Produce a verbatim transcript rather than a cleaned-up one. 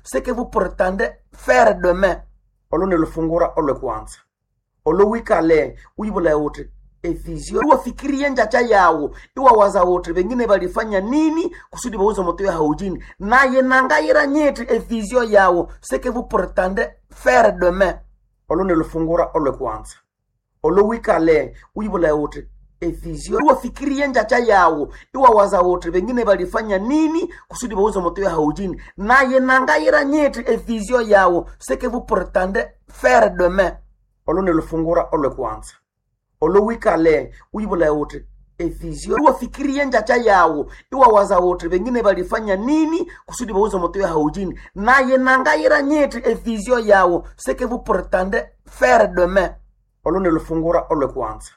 ce que vous prétendez faire demain. Olo nilifungura ole kwanza. Olo wikale uibula yote efizio. Iwa fikiria njacha yao. Iwa waza wote wengine balifanya nini kusudi bauza moto haujini. Na yenangaira nyeti efizio yao. Ce que vous prétendez faire demain. Olo nilifungura ole kwanza. Olo wikale uibula yote efizio. Iwa fikiria njacha yao. Iwa waza wote wengine balifanya nini kusudi bauza moto haujini. Na yenangaira nyeti efizio yao. Ce que vous prétendez faire demain. Olo nilifungura ole kwanza. Olo wikale uibula yote efizio. Iwa fikiria njacha yao. Iwa waza wote wengine balifanya nini kusudi bauza moto haujini. Na yenangaira nyeti efizio yao. Ce que vous prétendez faire demain. Olo nilifungura ole kwanza.